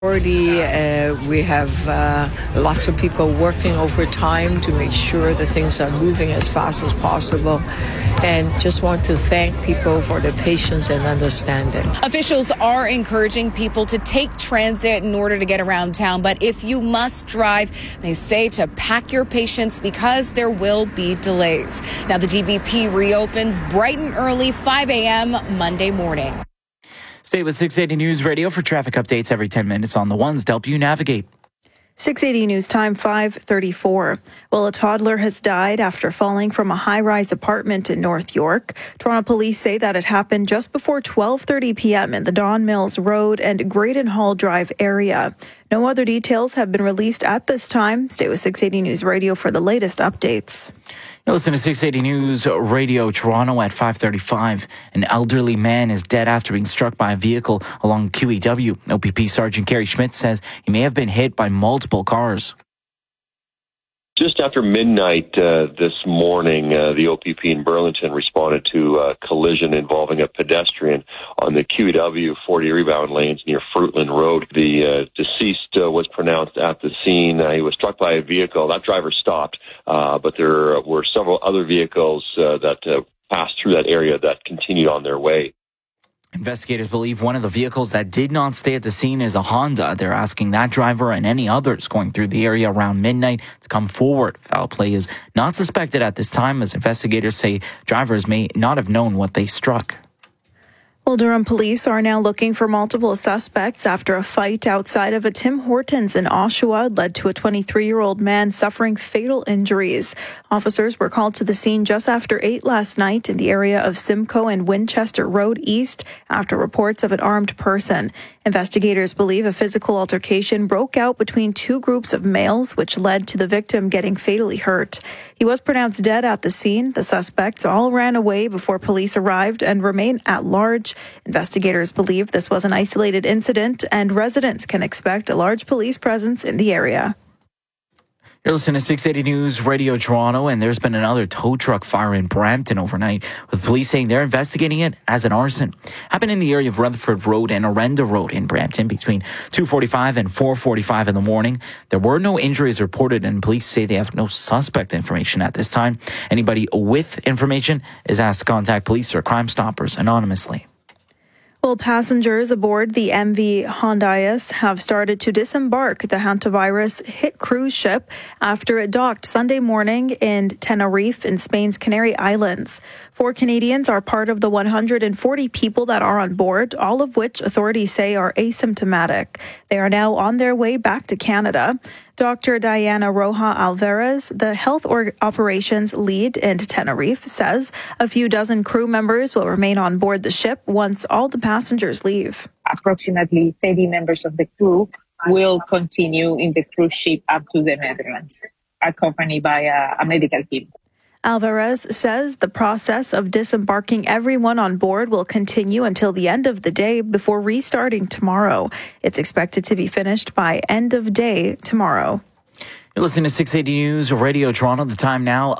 We have lots of people working overtime to make sure that things are moving as fast as possible. And just want to thank people for their patience and understanding. Officials are encouraging people to take transit in order to get around town. But if you must drive, they say to pack your patience because there will be delays. Now, the DVP reopens bright and early, 5 a.m. Monday morning. Stay with 680 News Radio for traffic updates every 10 minutes on the ones to help you navigate. 680 News Time, 5:34. Well, a toddler has died after falling from a high-rise apartment in North York. Toronto police say that it happened just before 12:30 p.m. in the Don Mills Road and Graydon Hall Drive area. No other details have been released at this time. Stay with 680 News Radio for the latest updates. You listen to 680 News Radio Toronto at 5:35. An elderly man is dead after being struck by a vehicle along QEW. OPP Sergeant Kerry Schmidt says he may have been hit by multiple cars. Just after midnight this morning, the OPP in Burlington responded to a collision involving a pedestrian on the QEW 40 rebound lanes near Fruitland Road. The deceased was pronounced at the scene. He was struck by a vehicle. That driver stopped, but there were several other vehicles that passed through that area that continued on their way. Investigators believe one of the vehicles that did not stay at the scene is a Honda. They're asking that driver and any others going through the area around midnight to come forward. Foul play is not suspected at this time, as investigators say drivers may not have known what they struck. Well, Durham police are now looking for multiple suspects after a fight outside of a Tim Hortons in Oshawa led to a 23-year-old man suffering fatal injuries. Officers were called to the scene just after 8 last night in the area of Simcoe and Winchester Road East after reports of an armed person. Investigators believe a physical altercation broke out between two groups of males, which led to the victim getting fatally hurt. He was pronounced dead at the scene. The suspects all ran away before police arrived and remain at large. Investigators believe this was an isolated incident and residents can expect a large police presence in the area. You're listening to 680 News Radio Toronto, and there's been another tow truck fire in Brampton overnight, with police saying they're investigating it as an arson. Happened in the area of Rutherford Road and Orenda Road in Brampton between 2:45 and 4:45 in the morning. There were no injuries reported, and police say they have no suspect information at this time. Anybody with information is asked to contact police or Crime Stoppers anonymously. Well, passengers aboard the MV Hondias have started to disembark the hantavirus hit cruise ship after it docked Sunday morning in Tenerife in Spain's Canary Islands. 4 Canadians are part of the 140 people that are on board, all of which authorities say are asymptomatic. They are now on their way back to Canada. Dr. Diana Roja Alvarez, the health operations lead in Tenerife, says a few dozen crew members will remain on board the ship once all the passengers leave. Approximately 30 members of the crew will continue in the cruise ship up to the Netherlands, accompanied by a medical team. Alvarez says the process of disembarking everyone on board will continue until the end of the day before restarting tomorrow. It's expected to be finished by end of day tomorrow. You're listening to 680 News Radio Toronto. The time now,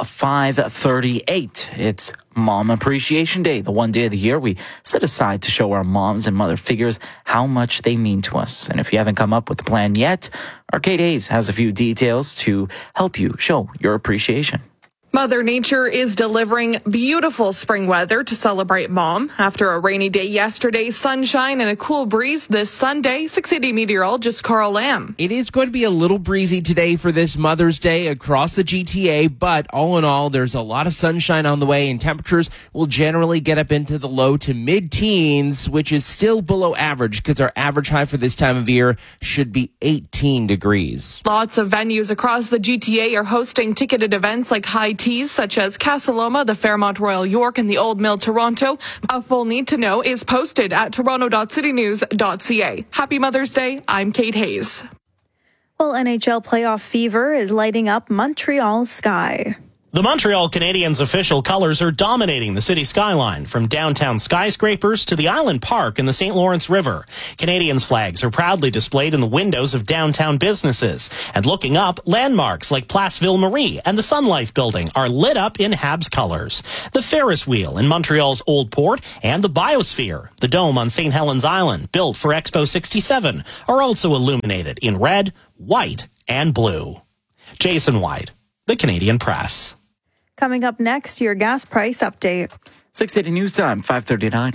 5:38. It's Mom Appreciation Day, the one day of the year we set aside to show our moms and mother figures how much they mean to us. And if you haven't come up with a plan yet, Arcade Hayes has a few details to help you show your appreciation. Mother Nature is delivering beautiful spring weather to celebrate Mom. After a rainy day yesterday, sunshine and a cool breeze this Sunday. 680 meteorologist Carl Lamb. It is going to be a little breezy today for this Mother's Day across the GTA, but all in all, there's a lot of sunshine on the way, and temperatures will generally get up into the low to mid-teens, which is still below average because our average high for this time of year should be 18 degrees. Lots of venues across the GTA are hosting ticketed events like high teas such as Casa Loma, the Fairmont Royal York, and the Old Mill Toronto. A full need to know is posted at toronto.citynews.ca. Happy Mother's Day. I'm Kate Hayes. Well, NHL playoff fever is lighting up Montreal's sky. The Montreal Canadiens' official colors are dominating the city skyline, from downtown skyscrapers to the Island Park in the St. Lawrence River. Canadiens flags are proudly displayed in the windows of downtown businesses. And looking up, landmarks like Place Ville-Marie and the Sun Life building are lit up in Habs colors. The Ferris wheel in Montreal's Old Port and the Biosphere, the dome on St. Helens Island, built for Expo 67, are also illuminated in red, white, and blue. Jason White, the Canadian Press. Coming up next, your gas price update. 680 News Time, 5:39.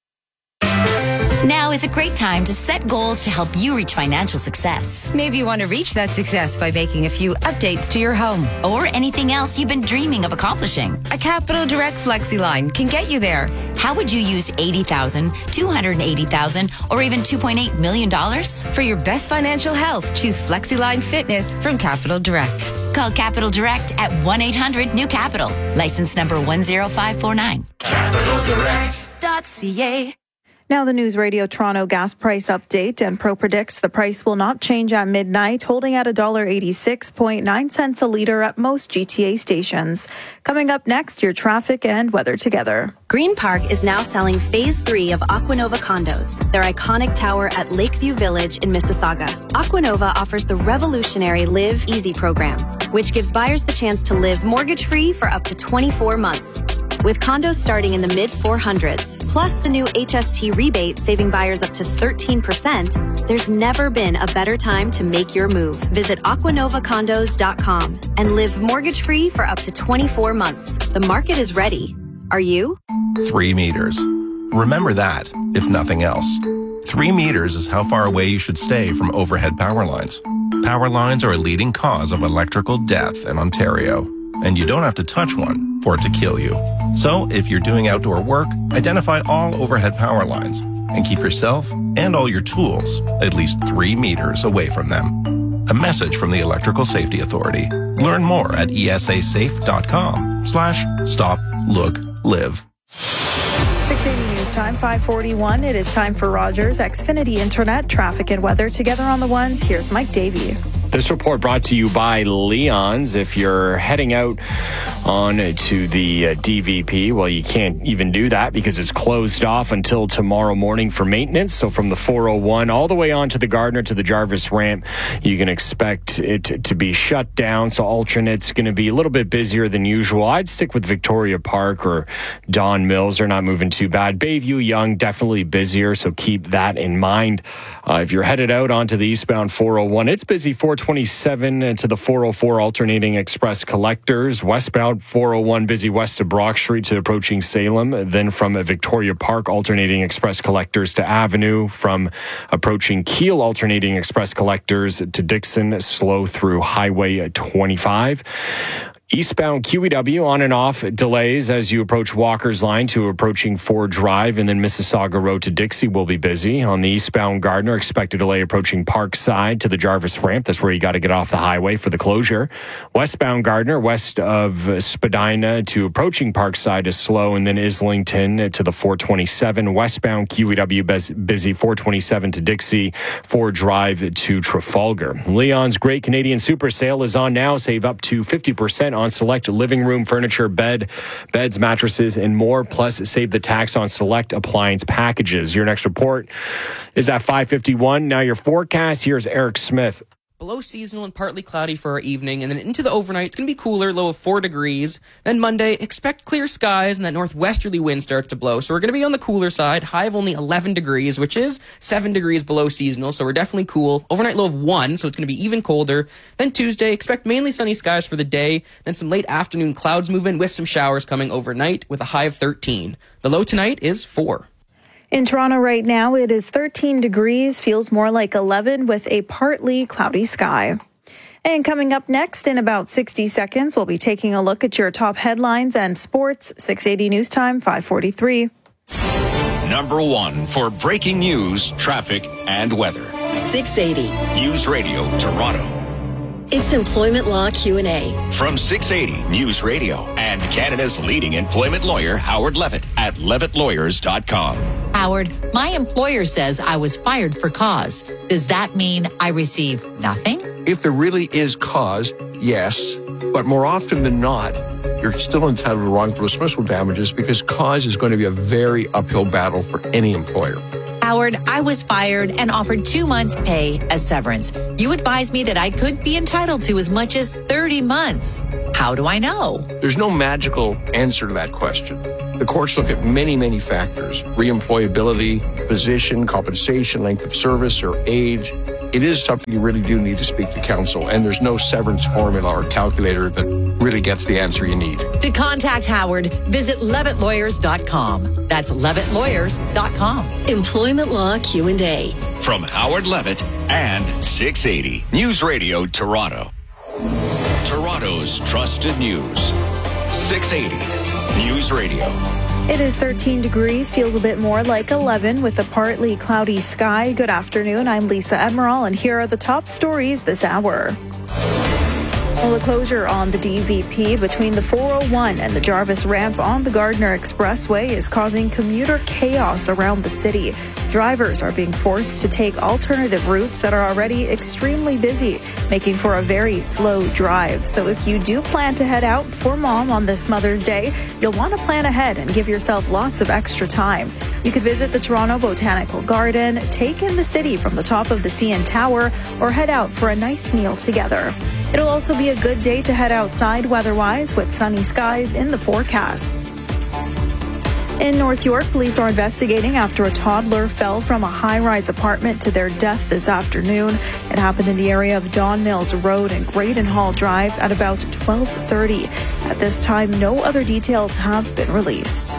Now is a great time to set goals to help you reach financial success. Maybe you want to reach that success by making a few updates to your home or anything else you've been dreaming of accomplishing. A Capital Direct FlexiLine can get you there. How would you use $80,000, $280,000, or even $2.8 million? For your best financial health, choose FlexiLine Fitness from Capital Direct. Call Capital Direct at 1-800-NEW-CAPITAL. License number 10549. CapitalDirect.ca. Now the News Radio Toronto gas price update, and Pro predicts the price will not change at midnight, holding at $1.86.9 a litre at most GTA stations. Coming up next, your traffic and weather together. Green Park is now selling Phase 3 of Aquanova condos, their iconic tower at Lakeview Village in Mississauga. Aquanova offers the revolutionary Live Easy program, which gives buyers the chance to live mortgage-free for up to 24 months. With condos starting in the mid-400s, plus the new HST rebate saving buyers up to 13%, there's never been a better time to make your move. Visit aquanovacondos.com and live mortgage-free for up to 24 months. The market is ready. Are you? 3 meters. Remember that, if nothing else. 3 meters is how far away you should stay from overhead power lines. Power lines are a leading cause of electrical death in Ontario, and you don't have to touch one for it to kill you. So, if you're doing outdoor work, identify all overhead power lines and keep yourself and all your tools at least 3 meters away from them. A message from the Electrical Safety Authority. Learn more at esasafe.com/stop-look-live. 680 News Time, 5:41. It is time for Rogers Xfinity Internet traffic and weather together on the ones. Here's Mike Davey. This report brought to you by Leon's. If you're heading out on to the DVP, well, you can't even do that because it's closed off until tomorrow morning for maintenance. So from the 401 all the way on to the Gardner to the Jarvis ramp, you can expect it to be shut down. So alternate's going to be a little bit busier than usual. I'd stick with Victoria Park or Don Mills. They're not moving too bad. Bayview Yonge, definitely busier, so keep that in mind. If you're headed out onto the eastbound 401, it's busy 427 to the 404 alternating express collectors. Westbound 401 busy west of Brock Street to approaching Salem. Then from Victoria Park alternating express collectors to Avenue. From approaching Keele alternating express collectors to Dixon, slow through Highway 25. Eastbound QEW on and off delays as you approach Walker's Line to approaching Ford Drive, and then Mississauga Road to Dixie will be busy. On the eastbound Gardner, expect a delay approaching Parkside to the Jarvis ramp. That's where you got to get off the highway for the closure. Westbound Gardner, west of Spadina to approaching Parkside is slow, and then Islington to the 427. Westbound QEW busy 427 to Dixie, Ford Drive to Trafalgar. Leon's Great Canadian Super Sale is on now. Save up to 50% on select living room furniture, beds, mattresses, and more. Plus, save the tax on select appliance packages. Your next report is at 5:51. Now your forecast. Here's Eric Smith. Below seasonal and partly cloudy for our evening, and then into the overnight, it's going to be cooler, low of 4 degrees. Then Monday, expect clear skies, and that northwesterly wind starts to blow. So we're going to be on the cooler side, high of only 11 degrees, which is 7 degrees below seasonal, so we're definitely cool. Overnight low of 1, so it's going to be even colder. Then Tuesday, expect mainly sunny skies for the day, then some late afternoon clouds move in with some showers coming overnight with a high of 13. The low tonight is 4. In Toronto right now, it is 13 degrees, feels more like 11 with a partly cloudy sky. And coming up next in about 60 seconds, we'll be taking a look at your top headlines and sports. 680 News Time, 5:43. Number 1 for breaking news, traffic, and weather. 680 News Radio Toronto. It's Employment Law Q&A. From 680 News Radio and Canada's leading employment lawyer, Howard Levitt, at levittlawyers.com. Howard, my employer says I was fired for cause. Does that mean I receive nothing? If there really is cause, yes. But more often than not, you're still entitled to wrongful dismissal damages because cause is going to be a very uphill battle for any employer. Howard, I was fired and offered 2 months' pay as severance. You advised me that I could be entitled to as much as 30 months. How do I know? There's no magical answer to that question. The courts look at many, many factors: reemployability, position, compensation, length of service, or age. It is something you really do need to speak to counsel, and there's no severance formula or calculator that really gets the answer you need. To contact Howard, visit levittlawyers.com. That's levittlawyers.com. Employment Law Q&A. From Howard Levitt and 680 News Radio Toronto. Toronto's trusted news. 680 News Radio. It is 13 degrees, feels a bit more like 11 with a partly cloudy sky. Good afternoon, I'm Lisa Admiral, and here are the top stories this hour. Well, the closure on the DVP between the 401 and the Jarvis ramp on the Gardiner Expressway is causing commuter chaos around the city. Drivers are being forced to take alternative routes that are already extremely busy, making for a very slow drive. So if you do plan to head out for Mom on this Mother's Day, you'll want to plan ahead and give yourself lots of extra time. You could visit the Toronto Botanical Garden, take in the city from the top of the CN Tower, or head out for a nice meal together. It'll also be a good day to head outside weather-wise with sunny skies in the forecast. In North York, police are investigating after a toddler fell from a high-rise apartment to their death this afternoon. It happened in the area of Don Mills Road and Graydon Hall Drive at about 12:30. At this time, no other details have been released.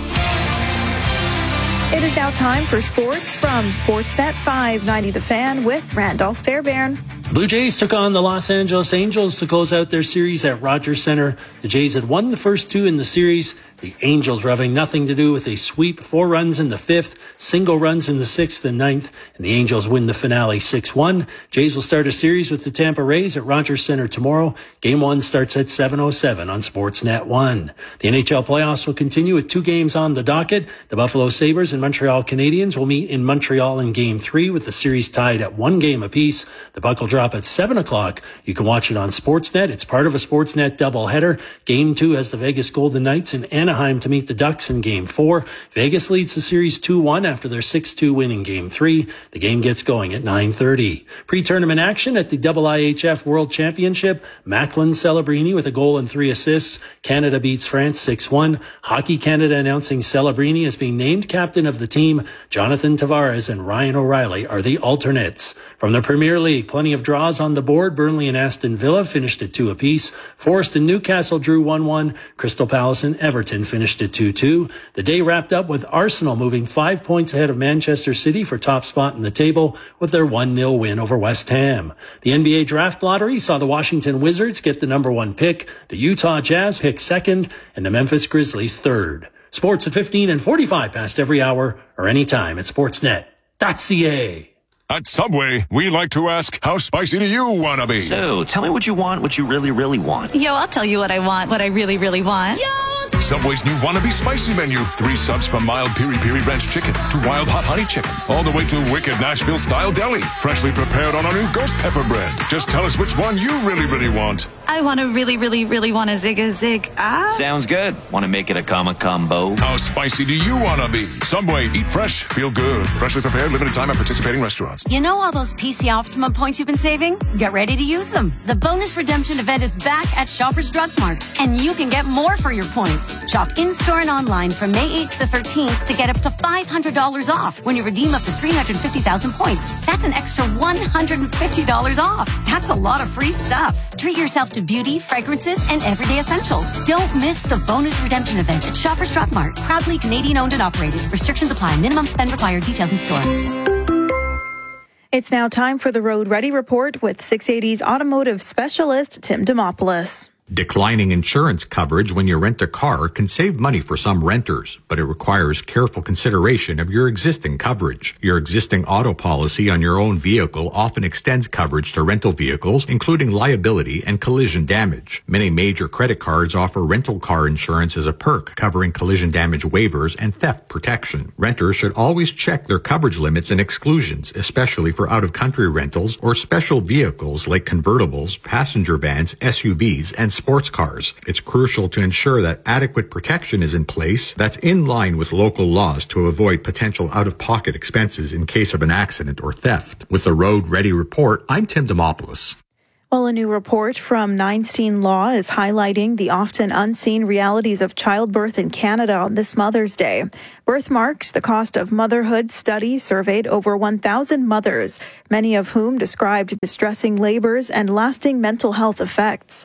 It is now time for sports from Sportsnet 590 The Fan with Randolph Fairbairn. Blue Jays took on the Los Angeles Angels to close out their series at Rogers Center. The Jays had won the first two in the series. The Angels were having nothing to do with a sweep, 4 runs in the 5th, single runs in the 6th and 9th, and the Angels win the finale 6-1. Jays will start a series with the Tampa Rays at Rogers Center tomorrow. Game 1 starts at 7:07 on Sportsnet 1. The NHL playoffs will continue with 2 games on the docket. The Buffalo Sabres and Montreal Canadiens will meet in Montreal in Game 3 with the series tied at 1 game apiece. The puck will drop at 7 o'clock. You can watch it on Sportsnet. It's part of a Sportsnet doubleheader. Game 2 has the Vegas Golden Knights and Anaheim to meet the Ducks in Game 4. Vegas leads the series 2-1 after their 6-2 win in Game 3. The game gets going at 9:30. Pre-tournament action at the IIHF World Championship. Macklin Celebrini with a goal and 3 assists. Canada beats France 6-1. Hockey Canada announcing Celebrini as being named captain of the team. Jonathan Tavares and Ryan O'Reilly are the alternates. From the Premier League, plenty of draws on the board. Burnley and Aston Villa finished at 2 apiece. Forest and Newcastle drew 1-1. Crystal Palace and Everton finished at 2-2. The day wrapped up with Arsenal moving 5 points ahead of Manchester City for top spot in the table with their 1-0 win over West Ham. The NBA draft lottery saw the Washington Wizards get the number 1 pick, the Utah Jazz pick 2nd, and the Memphis Grizzlies 3rd. Sports at 15 and 45 past every hour or anytime at sportsnet.ca. At Subway, we like to ask, how spicy do you want to be? So, tell me what you want, what you really, really want. Yo, I'll tell you what I want, what I really, really want. Yo! Subway's new Wannabe Spicy menu. 3 subs from mild piri-piri ranch chicken to wild hot honey chicken. All the way to wicked Nashville-style deli. Freshly prepared on our new ghost pepper bread. Just tell us which one you really, really want. I want to really, really, really want a zig. Sounds good. Want to make it a combo? How spicy do you want to be? Subway, eat fresh, feel good. Freshly prepared, limited time at participating restaurants. You know all those PC Optimum points you've been saving? Get ready to use them. The bonus redemption event is back at Shoppers Drug Mart, and you can get more for your points. Shop in-store and online from May 8th to 13th to get up to $500 off when you redeem up to 350,000 points. That's an extra $150 off. That's a lot of free stuff. Treat yourself to beauty, fragrances, and everyday essentials. Don't miss the bonus redemption event at Shoppers Drug Mart. Proudly Canadian owned and operated. Restrictions apply. Minimum spend required. Details in store. It's now time for the Road Ready Report with 680's automotive specialist, Tim Demopoulos. Declining insurance coverage when you rent a car can save money for some renters, but it requires careful consideration of your existing coverage. Your existing auto policy on your own vehicle often extends coverage to rental vehicles, including liability and collision damage. Many major credit cards offer rental car insurance as a perk, covering collision damage waivers and theft protection. Renters should always check their coverage limits and exclusions, especially for out-of-country rentals or special vehicles like convertibles, passenger vans, SUVs, and sports cars. It's crucial to ensure that adequate protection is in place that's in line with local laws to avoid potential out-of-pocket expenses in case of an accident or theft. With the Road Ready Report, I'm Tim Demopoulos. Well, a new report from Neinstein Law is highlighting the often unseen realities of childbirth in Canada on this Mother's Day. Birthmarks, the cost of motherhood study, surveyed over 1,000 mothers, many of whom described distressing labors and lasting mental health effects.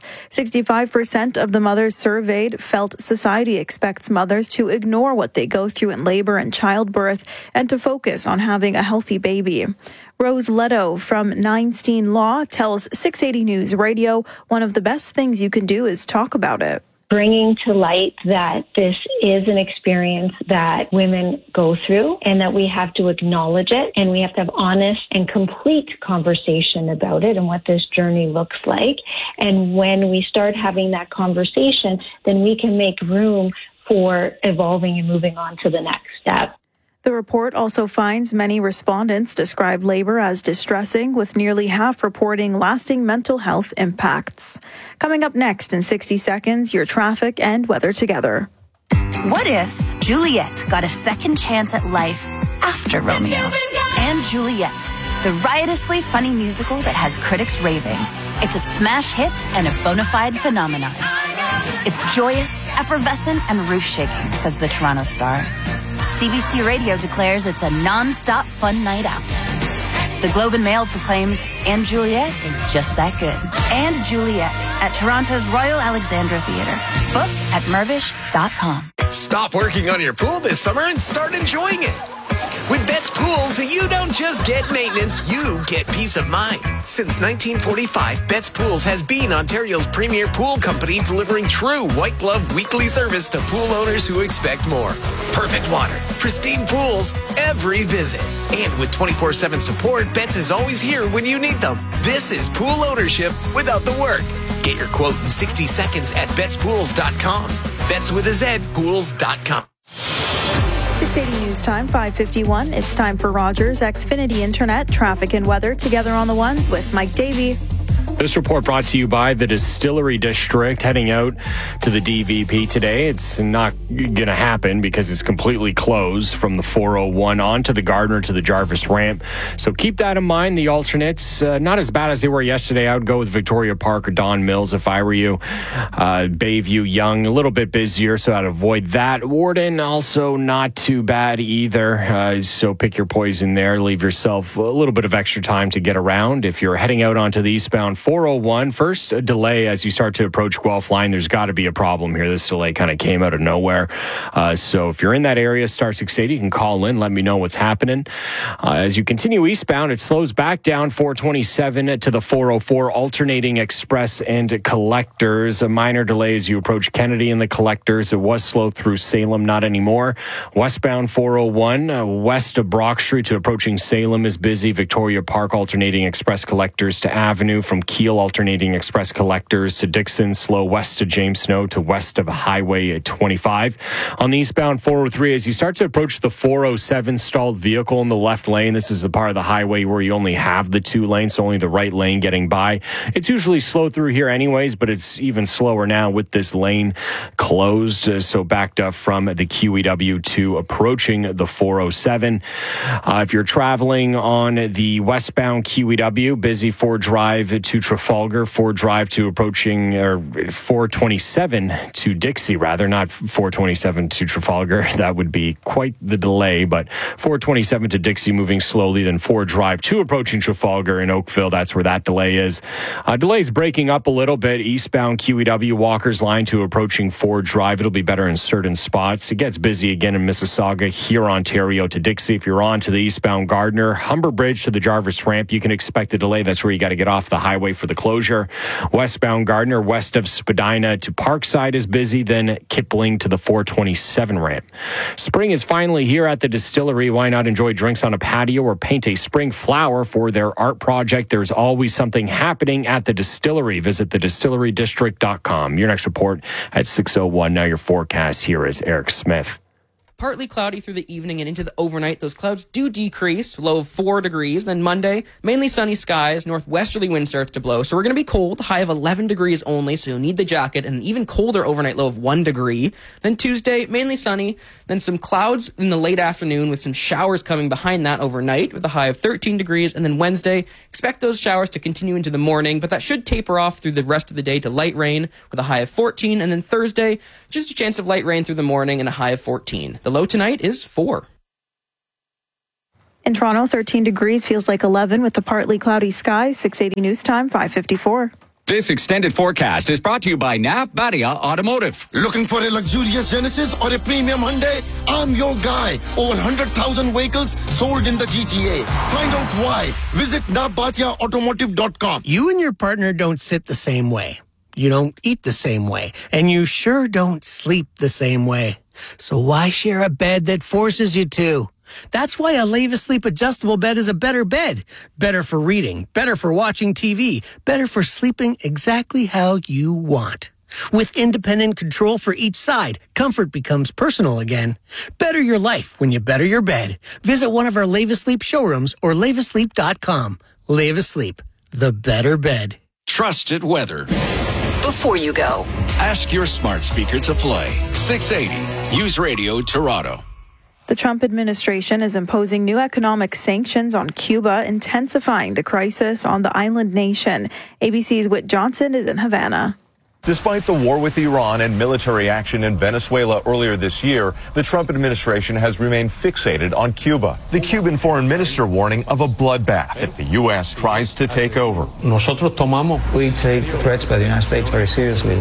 65% of the mothers surveyed felt society expects mothers to ignore what they go through in labor and childbirth and to focus on having a healthy baby. Rose Leto from Neinstein Law tells 680 News Radio one of the best things you can do is talk about it. Bringing to light that this is an experience that women go through and that we have to acknowledge it and we have to have honest and complete conversation about it and what this journey looks like. And when we start having that conversation, then we can make room for evolving and moving on to the next step. The report also finds many respondents describe labor as distressing, with nearly half reporting lasting mental health impacts. Coming up next in 60 seconds, your traffic and weather together. What if Juliet got a second chance at life after Romeo? And Juliet, the riotously funny musical that has critics raving. It's a smash hit and a bona fide phenomenon. It's joyous, effervescent, and roof-shaking, says the Toronto Star. CBC Radio declares it's a non-stop fun night out. The Globe and Mail proclaims And Juliet is just that good. And Juliet at Toronto's Royal Alexandra Theatre. Book at mervish.com. Stop working on your pool this summer and start enjoying it. With Betts Pools, you don't just get maintenance, you get peace of mind. Since 1945, Betts Pools has been Ontario's premier pool company, delivering true white-glove weekly service to pool owners who expect more. Perfect water, pristine pools, every visit. And with 24/7 support, Betts is always here when you need them. This is pool ownership without the work. Get your quote in 60 seconds at BettsPools.com. Betts with a Z, pools.com. 680 News Time, 5:51. It's time for Rogers Xfinity Internet, traffic and weather, together on the ones with Mike Davey. This report brought to you by the Distillery District. Heading out to the DVP today. It's not going to happen because it's completely closed from the 401 onto the Gardner to the Jarvis ramp. So keep that in mind. The alternates, not as bad as they were yesterday. I would go with Victoria Park or Don Mills if I were you. Bayview, Young, a little bit busier, so I'd avoid that. Warden, also not too bad either. So pick your poison there. Leave yourself a little bit of extra time to get around. If you're heading out onto the eastbound 401, first a delay as you start to approach Guelph Line. There's got to be a problem here. This delay kind of came out of nowhere. So if you're in that area, star 680, you can call in, let me know what's happening. As you continue eastbound, it slows back down 427 to the 404, alternating express and collectors. A minor delay as you approach Kennedy and the collectors. It was slow through Salem, not anymore. Westbound 401, west of Brock Street to approaching Salem is busy. Victoria Park, alternating express collectors to Avenue. From Keele, alternating express collectors to Dixon, slow west to James Snow to west of Highway 25. On the eastbound 403, as you start to approach the 407, stalled vehicle in the left lane. This is the part of the highway where you only have the two lanes, so only the right lane getting by. It's usually slow through here anyways, but it's even slower now with this lane closed. So backed up from the QEW to approaching the 407. If you're traveling on the westbound QEW, busy Ford Drive to Trafalgar, Ford Drive to approaching, or 427 to Dixie, rather, not 427 to Trafalgar. That would be quite the delay, but 427 to Dixie moving slowly, then Ford Drive to approaching Trafalgar in Oakville. That's where that delay is. Delay's breaking up a little bit. Eastbound QEW, Walker's Line to approaching Ford Drive. It'll be better in certain spots. It gets busy again in Mississauga, here Ontario to Dixie. If you're on to the eastbound Gardner, Humber Bridge to the Jarvis ramp, you can expect a delay. That's where you got to get off the highway for the closure. Westbound Gardner, west of Spadina to Parkside is busy, then Kipling to the 427 ramp. Spring is finally here at the Distillery. Why not enjoy drinks on a patio or paint a spring flower for their art project? There's always something happening at the Distillery. Visit thedistillerydistrict.com. Your next report at 6:01. Now your forecast. Here is Eric Smith. partly cloudy through the evening and into the overnight. Those clouds do decrease, low of 4 degrees. Then Monday, mainly sunny skies, northwesterly wind starts to blow. So we're going to be cold, high of 11 degrees only, so you'll need the jacket, and an even colder overnight low of 1 degree. Then Tuesday, mainly sunny, then some clouds in the late afternoon with some showers coming behind that overnight with a high of 13 degrees. And then Wednesday, expect those showers to continue into the morning, but that should taper off through the rest of the day to light rain with a high of 14. And then Thursday, just a chance of light rain through the morning and a high of 14. The low tonight is 4. In Toronto, 13 degrees feels like 11 with a partly cloudy sky. 680 News Time, 5:54. This extended forecast is brought to you by Nav Badia Automotive. Looking for a luxurious Genesis or a premium Hyundai? I'm your guy. Over 100,000 vehicles sold in the GTA. Find out why. Visit navbatiaautomotive.com. You and your partner don't sit the same way. You don't eat the same way. And you sure don't sleep the same way. So why share a bed that forces you to? That's why a Leva Sleep adjustable bed is a better bed. Better for reading, better for watching TV, better for sleeping exactly how you want. With independent control for each side, comfort becomes personal again. Better your life when you better your bed. Visit one of our Leva Sleep showrooms or levasleep.com. Leva Sleep, the better bed. Trusted weather. Before you go, ask your smart speaker to play 680 News Radio Toronto. The Trump administration is imposing new economic sanctions on Cuba, intensifying the crisis on the island nation. ABC's Whit Johnson is in Havana. Despite the war with Iran and military action in Venezuela earlier this year, the Trump administration has remained fixated on Cuba. The Cuban foreign minister warning of a bloodbath if the U.S. tries to take over. We take threats by the United States very seriously.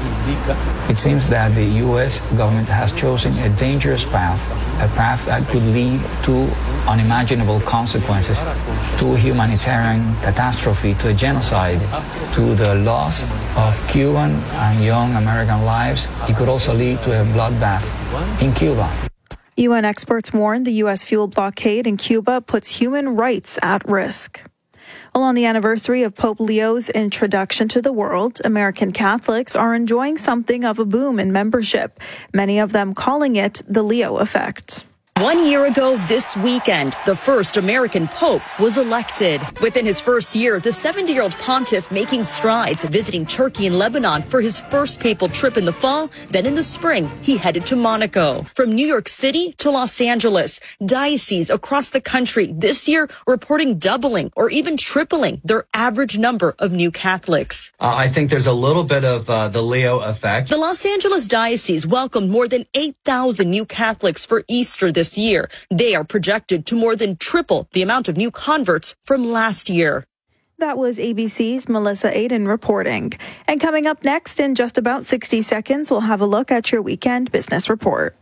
It seems that the U.S. government has chosen a dangerous path, a path that could lead to unimaginable consequences, to a humanitarian catastrophe, to a genocide, to the loss of Cuban and young American lives. It could also lead to a bloodbath in Cuba. UN experts warn the U.S. fuel blockade in Cuba puts human rights at risk. Well, on the anniversary of Pope Leo's introduction to the world, American Catholics are enjoying something of a boom in membership, many of them calling it the Leo effect. 1 year ago this weekend, the first American pope was elected. Within his first year, the 70-year-old pontiff making strides, visiting Turkey and Lebanon for his first papal trip in the fall. Then in the spring, he headed to Monaco. From New York City to Los Angeles, dioceses across the country this year reporting doubling or even tripling their average number of new Catholics. I think there's a little bit of the Leo effect. The Los Angeles diocese welcomed more than 8,000 new Catholics for Easter this year. They are projected to more than triple the amount of new converts from last year. That was ABC's Melissa Aiden reporting. And coming up next in just about 60 seconds, we'll have a look at your weekend business report.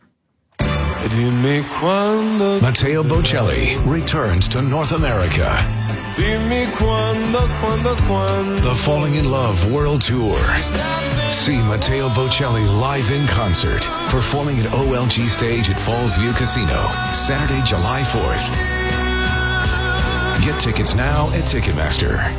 Matteo Bocelli returns to North America. The Falling in Love World Tour. See Matteo Bocelli live in concert, performing at OLG Stage at Falls View Casino, Saturday, July 4th. Get tickets now at Ticketmaster.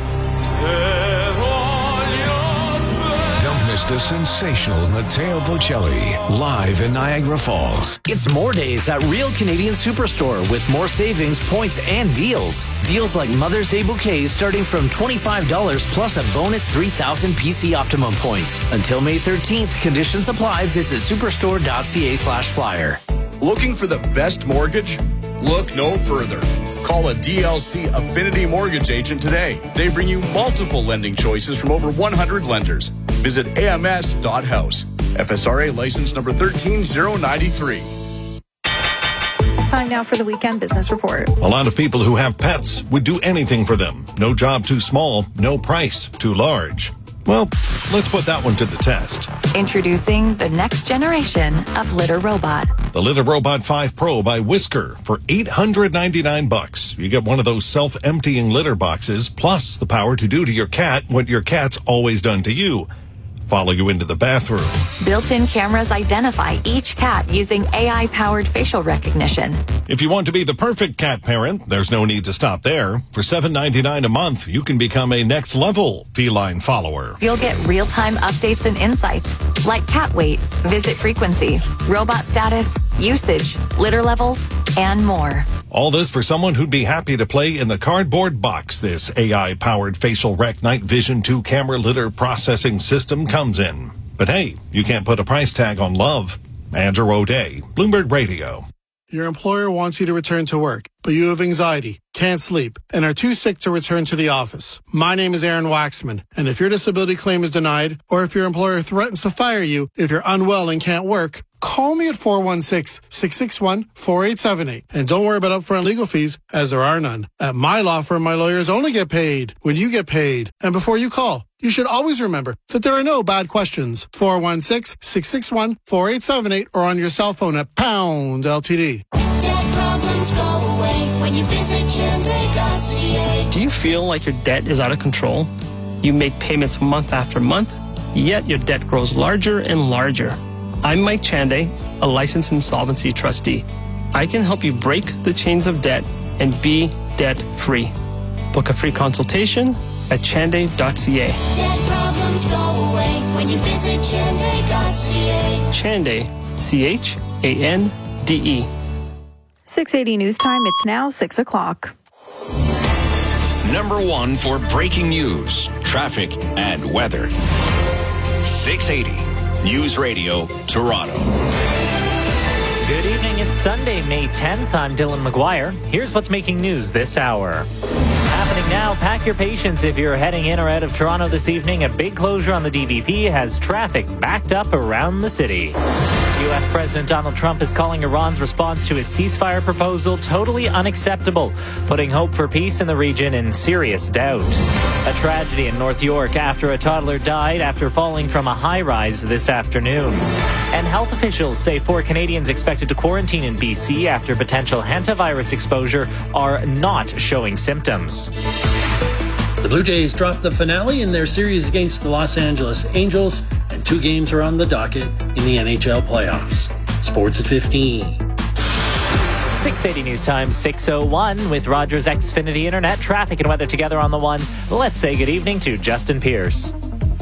Don't miss the sensational Matteo Bocelli live in Niagara Falls. It's more days at Real Canadian Superstore with more savings, points, and deals. Deals like Mother's Day bouquets starting from $25 plus a bonus 3,000 PC Optimum points. Until May 13th, conditions apply. Visit superstore.ca/flyer. Looking for the best mortgage? Look no further. Call a DLC Affinity Mortgage agent today. They bring you multiple lending choices from over 100 lenders. Visit ams.house. FSRA license number 13093. Time now for the weekend business report. A lot of people who have pets would do anything for them. No job too small, no price too large. Well, let's put that one to the test. Introducing the next generation of Litter Robot. The Litter Robot 5 Pro by Whisker for $899. You get one of those self-emptying litter boxes, plus the power to do to your cat what your cat's always done to you. follow you into the bathroom. Built-in cameras identify each cat using AI-powered facial recognition. If you want to be the perfect cat parent, there's no need to stop there. For $7.99 a month, you can become a next-level feline follower. You'll get real-time updates and insights, like cat weight, visit frequency, robot status, usage, litter levels, and more. All this for someone who'd be happy to play in the cardboard box this AI-powered facial rec night vision 2 camera litter processing system comes in. But hey, you can't put a price tag on love. Andrew O'Day, Bloomberg Radio. Your employer wants you to return to work, but you have anxiety, can't sleep, and are too sick to return to the office. My name is Aaron Waxman, and if your disability claim is denied, or if your employer threatens to fire you if you're unwell and can't work, call me at 416-661-4878. And don't worry about upfront legal fees, as there are none. At my law firm, my lawyers only get paid when you get paid. And before you call, you should always remember that there are no bad questions. 416-661-4878 or on your cell phone at pound LTD. Debt problems go away when you visit Chande.ca. Do you feel like your debt is out of control? You make payments month after month, yet your debt grows larger and larger. I'm Mike Chande, a licensed insolvency trustee. I can help you break the chains of debt and be debt-free. Book a free consultation at chande.ca. Debt problems go away when you visit Chande.ca. Chande, C-H-A-N-D-E. 680 News Time. It's now 6 o'clock. Number 1 for breaking news, traffic, and weather. 680 News Radio, Toronto. Good evening. It's Sunday, May 10th. I'm Dylan McGuire. Here's what's making news this hour. Happening now, pack your patience if you're heading in or out of Toronto this evening. A big closure on the DVP has traffic backed up around the city. U.S. President Donald Trump is calling Iran's response to his ceasefire proposal totally unacceptable, putting hope for peace in the region in serious doubt. A tragedy in North York after a toddler died after falling from a high-rise this afternoon. And health officials say 4 Canadians expected to quarantine in BC after potential hantavirus exposure are not showing symptoms. The Blue Jays dropped the finale in their series against the Los Angeles Angels, and 2 games are on the docket in the NHL playoffs. Sports at 15. 680 News Time, 6:01 with Rogers Xfinity Internet. Traffic and weather together on the ones. Let's say good evening to Justin Pierce.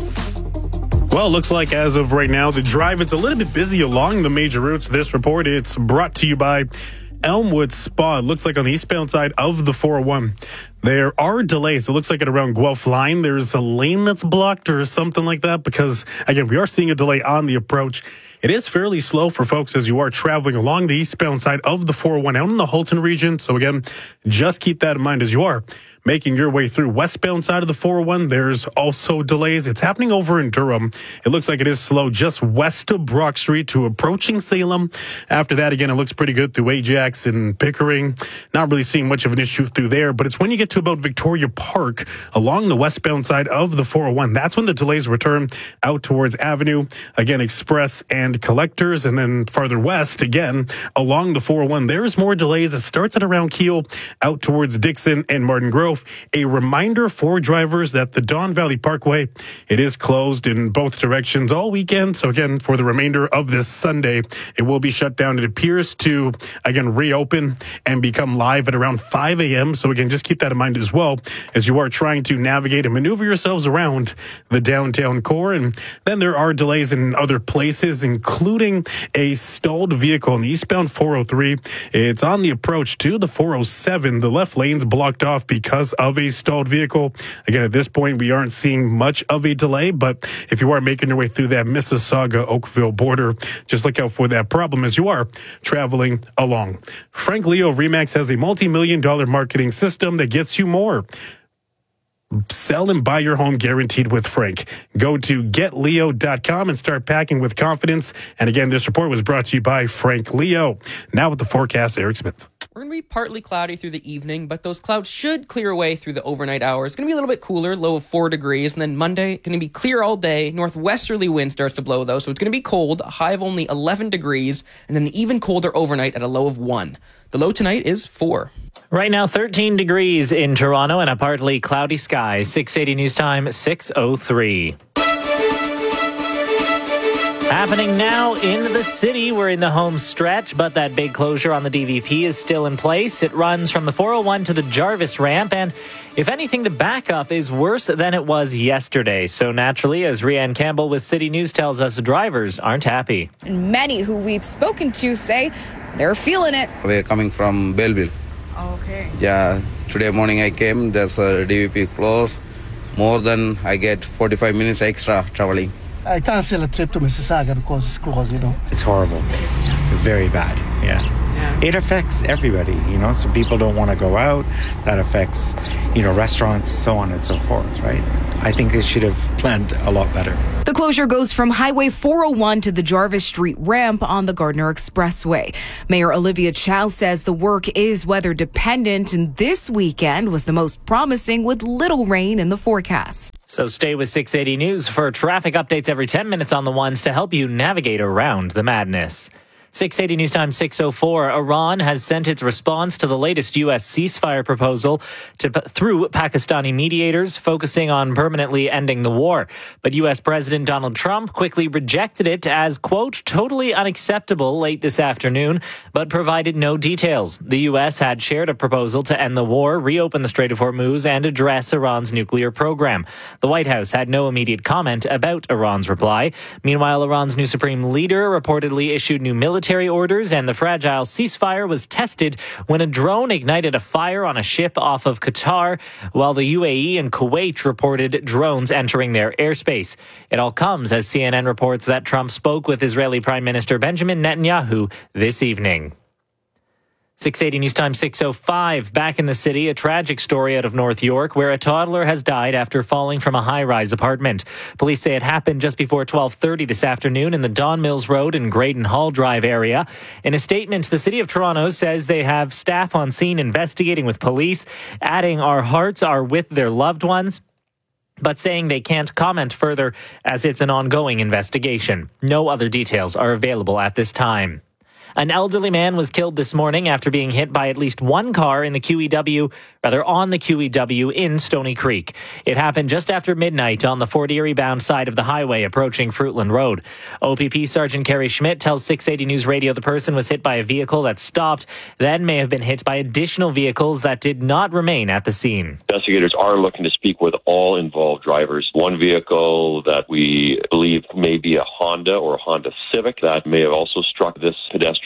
Well, it looks like as of right now, the drive, it's a little bit busy along the major routes. This report, it's brought to you by Elmwood Spa. It looks like on the eastbound side of the 401. There are delays. It looks like at around Guelph Line, there's a lane that's blocked or something like that because, again, we are seeing a delay on the approach. It is fairly slow for folks as you are traveling along the eastbound side of the 401 out in the Halton region. So, again, just keep that in mind as you are making your way through westbound side of the 401. There's also delays. It's happening over in Durham. It looks like it is slow just west of Brock Street to approaching Salem. After that, again, it looks pretty good through Ajax and Pickering. Not really seeing much of an issue through there, but it's when you get to about Victoria Park along the westbound side of the 401. That's when the delays return out towards Avenue, again, Express and Collectors, and then farther west, again, along the 401. There's more delays. It starts at around Kiel out towards Dixon and Martin Grove. A reminder for drivers that the Don Valley Parkway, it is closed in both directions all weekend. So again, for the remainder of this Sunday, it will be shut down. It appears to, again, reopen and become live at around 5 a.m. So again, just keep that in mind as well as you are trying to navigate and maneuver yourselves around the downtown core. And then there are delays in other places, including a stalled vehicle on the eastbound 403. It's on the approach to the 407. The left lane's blocked off because of a stalled vehicle. Again, at this point, we aren't seeing much of a delay, but if you are making your way through that Mississauga-Oakville border, just look out for that problem as you are traveling along. Frank Leo of RE/MAX has a multi-million-dollar marketing system that gets you more. Sell and buy your home guaranteed with Frank. Go to getleo.com and start packing with confidence. And again, this report was brought to you by Frank Leo. Now with the forecast, Eric Smith. We're going to be partly cloudy through the evening, but those clouds should clear away through the overnight hours. It's going to be a little bit cooler, low of 4 degrees. And then Monday, going to be clear all day. Northwesterly wind starts to blow, though, so it's going to be cold, a high of only 11 degrees, and then even colder overnight at a low of 1. The low tonight is 4. Right now, 13 degrees in Toronto and a partly cloudy sky. 680 News Time, 6:03. Happening now in the city. We're in the home stretch, but that big closure on the DVP is still in place. It runs from the 401 to the Jarvis ramp, and if anything, the backup is worse than it was yesterday. So naturally, as Rianne Campbell with City News tells us, drivers aren't happy. And many who we've spoken to say they're feeling it. We're coming from Belleville. Okay. Yeah, today morning I came, there's a DVP closed. More than I get 45 minutes extra traveling. I cancel a trip to Mississauga because it's closed, It's horrible. Very bad, yeah. It affects everybody, so people don't want to go out. That affects, restaurants, so on and so forth, right? I think they should have planned a lot better. The closure goes from Highway 401 to the Jarvis Street ramp on the Gardner Expressway. Mayor Olivia Chow says the work is weather dependent, and this weekend was the most promising with little rain in the forecast. So stay with 680 News for traffic updates every 10 minutes on the ones to help you navigate around the madness. 680 News Time 6:04. Iran has sent its response to the latest U.S. ceasefire proposal through Pakistani mediators, focusing on permanently ending the war. But U.S. President Donald Trump quickly rejected it as, quote, totally unacceptable late this afternoon, but provided no details. The U.S. had shared a proposal to end the war, reopen the Strait of Hormuz, and address Iran's nuclear program. The White House had no immediate comment about Iran's reply. Meanwhile, Iran's new supreme leader reportedly issued new military orders, and the fragile ceasefire was tested when a drone ignited a fire on a ship off of Qatar, while the UAE and Kuwait reported drones entering their airspace. It all comes as CNN reports that Trump spoke with Israeli Prime Minister Benjamin Netanyahu this evening. 680 News Time 6:05. Back in the city, a tragic story out of North York where a toddler has died after falling from a high-rise apartment. Police say it happened just before 12:30 this afternoon in the Don Mills Road and Graydon Hall Drive area. In a statement, the City of Toronto says they have staff on scene investigating with police, adding our hearts are with their loved ones, but saying they can't comment further as it's an ongoing investigation. No other details are available at this time. An elderly man was killed this morning after being hit by at least one car in the on the QEW in Stony Creek. It happened just after midnight on the Fort Erie bound side of the highway approaching Fruitland Road. OPP Sergeant Kerry Schmidt tells 680 News Radio the person was hit by a vehicle that stopped, then may have been hit by additional vehicles that did not remain at the scene. Investigators are looking to speak with all involved drivers. One vehicle that we believe may be a Honda or a Honda Civic that may have also struck this pedestrian.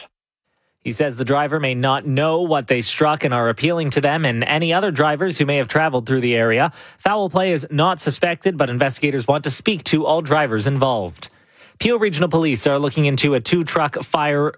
He says the driver may not know what they struck and are appealing to them and any other drivers who may have traveled through the area. Foul play is not suspected, but investigators want to speak to all drivers involved. Peel Regional Police are looking into a tow truck fire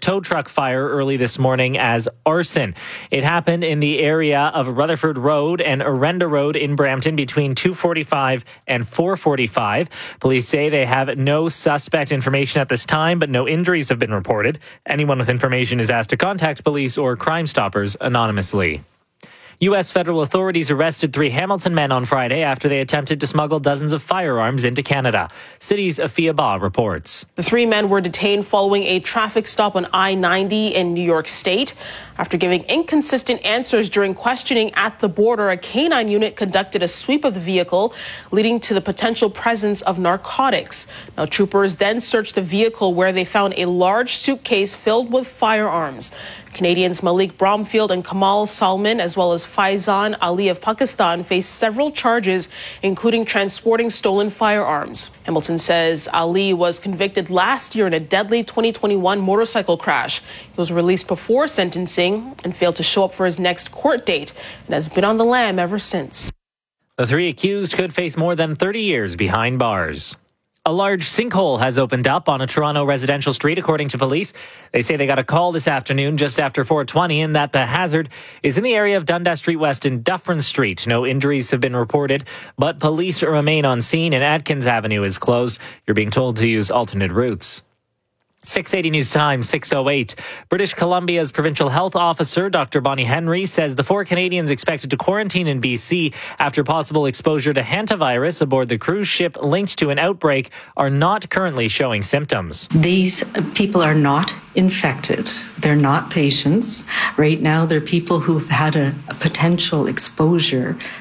early this morning as arson. It happened in the area of Rutherford Road and Orenda Road in Brampton between 2:45 and 4:45. Police say they have no suspect information at this time, but no injuries have been reported. Anyone with information is asked to contact police or Crime Stoppers anonymously. U.S. federal authorities arrested 3 Hamilton men on Friday after they attempted to smuggle dozens of firearms into Canada. City's Afia Ba reports. The 3 men were detained following a traffic stop on I-90 in New York State. After giving inconsistent answers during questioning at the border, a canine unit conducted a sweep of the vehicle, leading to the potential presence of narcotics. Now, troopers then searched the vehicle where they found a large suitcase filled with firearms. Canadians Malik Bromfield and Kamal Salman, as well as Faizan Ali of Pakistan, face several charges, including transporting stolen firearms. Hamilton says Ali was convicted last year in a deadly 2021 motorcycle crash. He was released before sentencing and failed to show up for his next court date and has been on the lam ever since. The 3 accused could face more than 30 years behind bars. A large sinkhole has opened up on a Toronto residential street, according to police. They say they got a call this afternoon just after 4:20 and that the hazard is in the area of Dundas Street West and Dufferin Street. No injuries have been reported, but police remain on scene and Atkins Avenue is closed. You're being told to use alternate routes. 680 News Time, 6:08. British Columbia's provincial health officer, Dr. Bonnie Henry, says the 4 Canadians expected to quarantine in BC after possible exposure to hantavirus aboard the cruise ship linked to an outbreak are not currently showing symptoms. These people are not infected. They're not patients. Right now, they're people who've had a potential exposure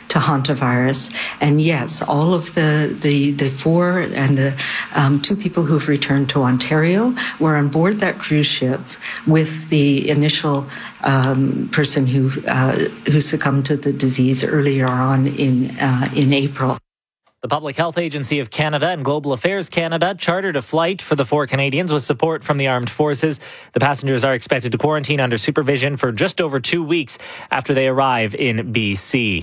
to hantavirus. And yes, all of the 4 and the 2 people who've returned to Ontario were on board that cruise ship with the initial person who succumbed to the disease earlier on in April. The Public Health Agency of Canada and Global Affairs Canada chartered a flight for the 4 Canadians with support from the armed forces. The passengers are expected to quarantine under supervision for just over 2 weeks after they arrive in BC.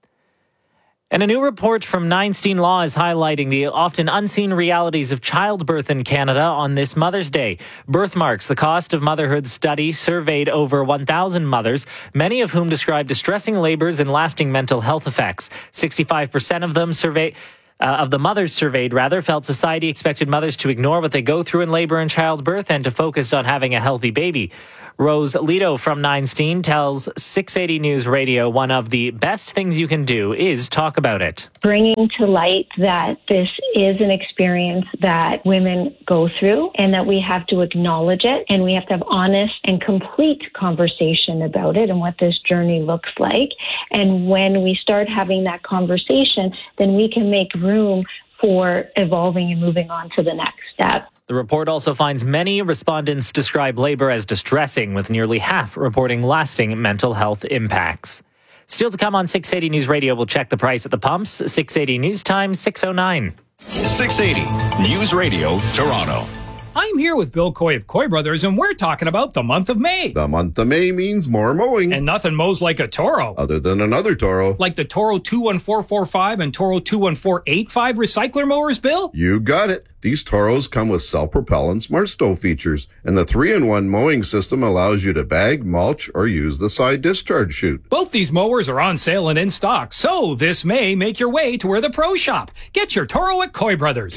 And a new report from Neinstein Law is highlighting the often unseen realities of childbirth in Canada on this Mother's Day. Birthmarks, the cost of motherhood study, surveyed over 1,000 mothers, many of whom described distressing labors and lasting mental health effects. 65% of them of the mothers surveyed, felt society expected mothers to ignore what they go through in labor and childbirth and to focus on having a healthy baby. Rose Lito from Neinstein tells 680 News Radio one of the best things you can do is talk about it. Bringing to light that this is an experience that women go through and that we have to acknowledge it and we have to have honest and complete conversation about it and what this journey looks like. And when we start having that conversation, then we can make room for evolving and moving on to the next step. The report also finds many respondents describe labor as distressing, with nearly half reporting lasting mental health impacts. Still to come on 680 News Radio, we'll check the price at the pumps. 680 News Time, 6:09. 680 News Radio, Toronto. I'm here with Bill Coy of Coy Brothers, and we're talking about the month of May. The month of May means more mowing. And nothing mows like a Toro. Other than another Toro. Like the Toro 21445 and Toro 21485 recycler mowers, Bill? You got it. These Toros come with self-propellant smart stove features, and the 3-in-1 mowing system allows you to bag, mulch, or use the side discharge chute. Both these mowers are on sale and in stock, so this May, make your way to where the pros shop. Get your Toro at Coy Brothers.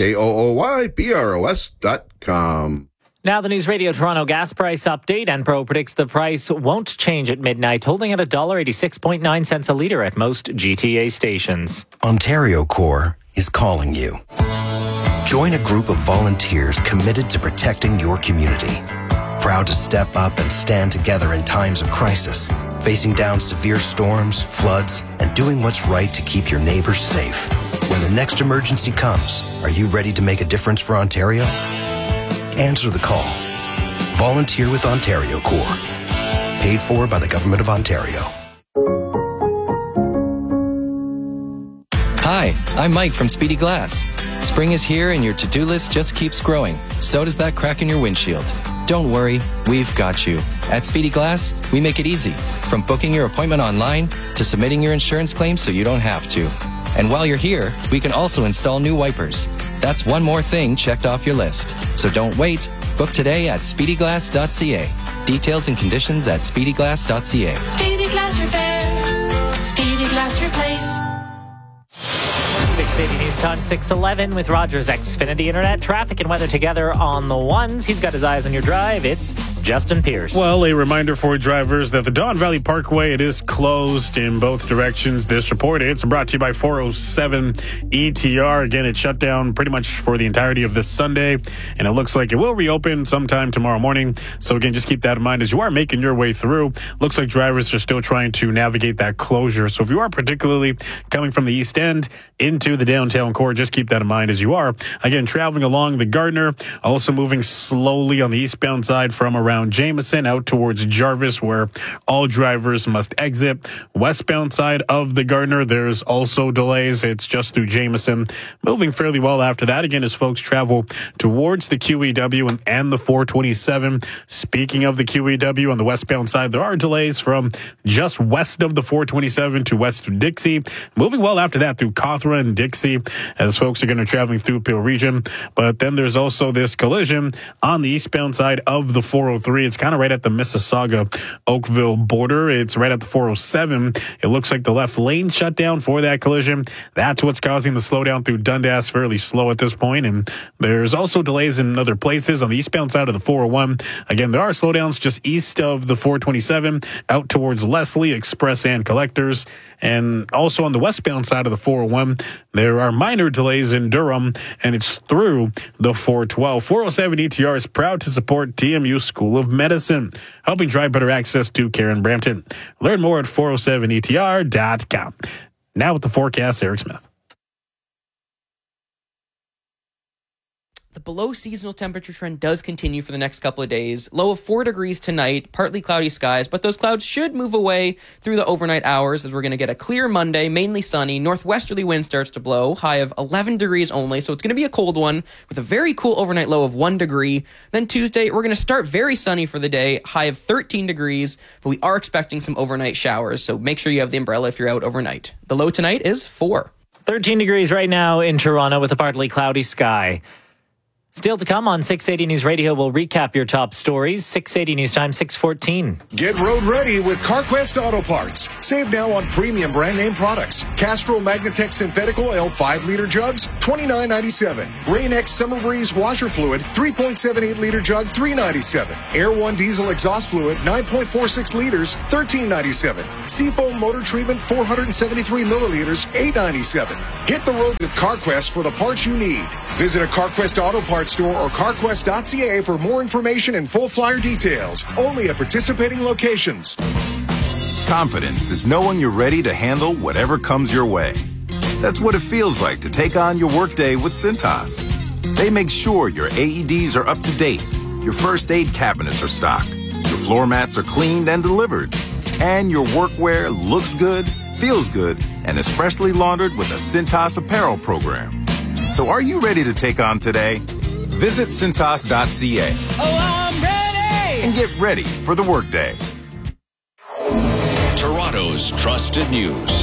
KOOYBROS.com. Now the News Radio Toronto gas price update. Enpro predicts the price won't change at midnight, holding at $1.86.9 a litre at most GTA stations. Ontario Corps is calling you. Join a group of volunteers committed to protecting your community. Proud to step up and stand together in times of crisis, facing down severe storms, floods, and doing what's right to keep your neighbors safe. When the next emergency comes, are you ready to make a difference for Ontario? Answer the call. Volunteer with Ontario Corps. Paid for by the Government of Ontario. Hi, I'm Mike from Speedy Glass. Spring is here and your to-do list just keeps growing. So does that crack in your windshield. Don't worry, we've got you. At Speedy Glass, we make it easy. From booking your appointment online to submitting your insurance claim so you don't have to. And while you're here, we can also install new wipers. That's one more thing checked off your list. So don't wait. Book today at speedyglass.ca. Details and conditions at speedyglass.ca. Speedy Glass Repair. Speedy Glass Replace. 680 News Time, 6:11 with Rogers Xfinity Internet. Traffic and weather together on the ones. He's got his eyes on your drive. It's Justin Pierce. Well, a reminder for drivers that the Don Valley Parkway, it is closed in both directions. This report, it's brought to you by 407 ETR. Again, it's shut down pretty much for the entirety of this Sunday, and it looks like it will reopen sometime tomorrow morning. So again, just keep that in mind as you are making your way through. Looks like drivers are still trying to navigate that closure. So if you are particularly coming from the East End into the downtown core, just keep that in mind as you are, again, traveling along the Gardner, also moving slowly on the eastbound side from around Jameson out towards Jarvis, where all drivers must exit. Westbound side of the Gardner, there's also delays. It's just through Jameson. Moving fairly well after that, again, as folks travel towards the QEW and the 427. Speaking of the QEW on the westbound side, there are delays from just west of the 427 to west of Dixie. Moving well after that through Cawthra and Dixie, as folks are going to be traveling through Peel Region. But then there's also this collision on the eastbound side of the 403. It's kind of right at the Mississauga-Oakville border. It's right at the 407. It looks like the left lane shut down for that collision. That's what's causing the slowdown through Dundas, fairly slow at this point. And there's also delays in other places on the eastbound side of the 401. Again, there are slowdowns just east of the 427 out towards Leslie, Express, and Collectors. And also on the westbound side of the 401, there are minor delays in Durham, and it's through the 412. 407 ETR is proud to support TMU School of Medicine, helping drive better access to care in Brampton. Learn more at 407etr.com. Now with the forecast, Eric Smith. The below seasonal temperature trend does continue for the next couple of days. Low of 4 degrees tonight, partly cloudy skies, but those clouds should move away through the overnight hours as we're going to get a clear Monday, mainly sunny. Northwesterly wind starts to blow, high of 11 degrees only, so it's going to be a cold one with a very cool overnight low of 1 degree. Then Tuesday, we're going to start very sunny for the day, high of 13 degrees, but we are expecting some overnight showers, so make sure you have the umbrella if you're out overnight. The low tonight is 4. 13 degrees right now in Toronto with a partly cloudy sky. Still to come on 680 News Radio, we'll recap your top stories. 680 News Time, 6:14. Get road ready with CarQuest Auto Parts. Save now on premium brand name products. Castrol Magnatech Synthetic Oil 5-liter jugs, $29.97. Rain-X Summer Breeze washer fluid, 3.78-liter jug, $3.97. Air One Diesel exhaust fluid, 9.46 liters, $13.97. Seafoam motor treatment, 473 milliliters, $8.97. Hit the road with CarQuest for the parts you need. Visit a CarQuest Auto Parts store or carquest.ca for more information and full flyer details. Only at participating locations. Confidence is knowing you're ready to handle whatever comes your way. That's what it feels like to take on your workday with Cintas. They make sure your AEDs are up to date, your first aid cabinets are stocked, your floor mats are cleaned and delivered, and your workwear looks good, feels good, and is freshly laundered with a Cintas apparel program. So are you ready to take on today? Visit Cintas.ca. Oh, I'm ready! And get ready for the workday. Toronto's trusted news.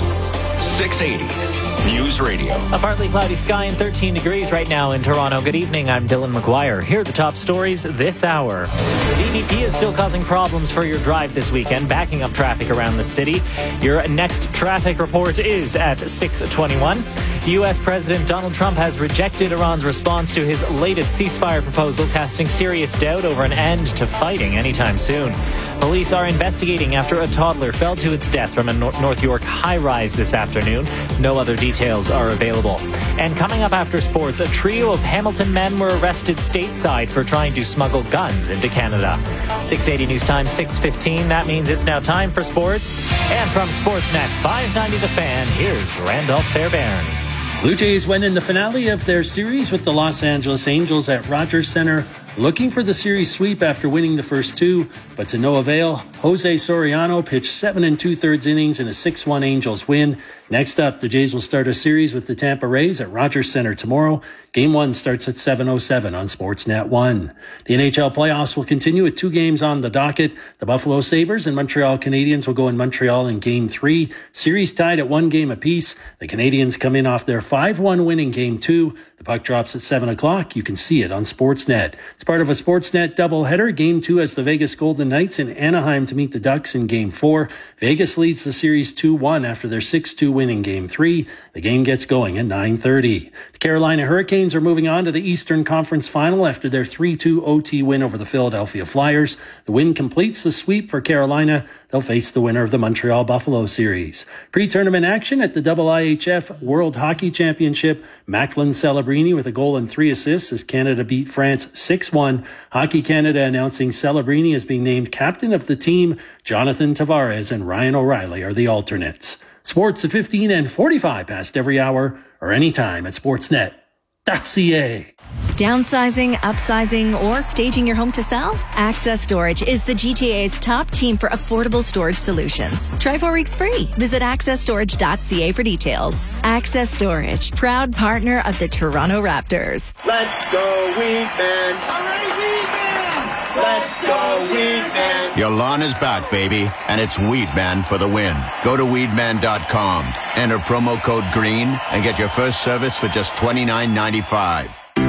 680 News Radio. A partly cloudy sky and 13 degrees right now in Toronto. Good evening, I'm Dylan McGuire. Here are the top stories this hour. The DVP is still causing problems for your drive this weekend, backing up traffic around the city. Your next traffic report is at 6:21. U.S. President Donald Trump has rejected Iran's response to his latest ceasefire proposal, casting serious doubt over an end to fighting anytime soon. Police are investigating after a toddler fell to its death from a North York high-rise this afternoon. No other details are available. And coming up after sports, a trio of Hamilton men were arrested stateside for trying to smuggle guns into Canada. 680 News Time, 6:15. That means it's now time for sports. And from Sportsnet 590 The Fan, here's Randolph Fairbairn. Blue Jays went in the finale of their series with the Los Angeles Angels at Rogers Center, looking for the series sweep after winning the first two, but to no avail. Jose Soriano pitched 7 2/3 innings in a 6-1 Angels win. Next up, the Jays will start a series with the Tampa Rays at Rogers Center tomorrow. Game 1 starts at 7:07 on Sportsnet 1. The NHL playoffs will continue with 2 games on the docket. The Buffalo Sabres and Montreal Canadiens will go in Montreal in Game 3. Series tied at 1 game apiece. The Canadiens come in off their 5-1 win in Game 2. The puck drops at 7 o'clock. You can see it on Sportsnet. It's part of a Sportsnet doubleheader. Game 2 has the Vegas Golden Knights in Anaheim to meet the Ducks in Game 4. Vegas leads the series 2-1 after their 6-2 win in Game 3. The game gets going at 9:30. The Carolina Hurricanes are moving on to the Eastern Conference Final after their 3-2 OT win over the Philadelphia Flyers. The win completes the sweep for Carolina. They'll face the winner of the Montreal Buffalo series. Pre-tournament action at the IIHF World Hockey Championship. Macklin Celebrini with a goal and 3 assists as Canada beat France 6-1. Hockey Canada announcing Celebrini as being named captain of the team. Jonathan Tavares and Ryan O'Reilly are the alternates. Sports at 15 and 45 past every hour or anytime at sportsnet.ca. Downsizing, upsizing, or staging your home to sell? Access Storage is the GTA's top team for affordable storage solutions. Try 4 weeks free. Visit accessstorage.ca for details. Access Storage, proud partner of the Toronto Raptors. Let's go, Weedman! Hooray, Weedman! Let's go, Weedman! Your lawn is back, baby, and it's Weedman for the win. Go to weedman.com, enter promo code GREEN, and get your first service for just $29.95.